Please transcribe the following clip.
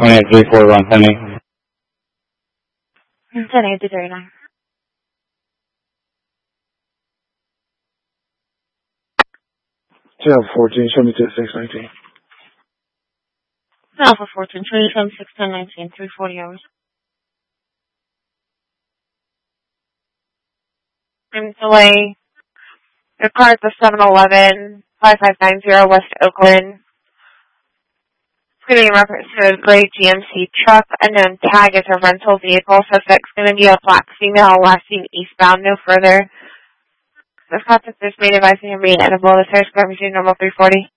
2834 Penny. 10-8-39. Alpha 14, show me to 619. Alpha 14, 27, 610, 19, 340 hours. I'm delay. Your car is the 711 5590 West Oakland. It's going to be in reference to a gray GMC truck. Unknown tag is a rental vehicle. Suspect's going to be a black female last seen eastbound, no further. The contact is made advising him being edible. The search coverage normal 340.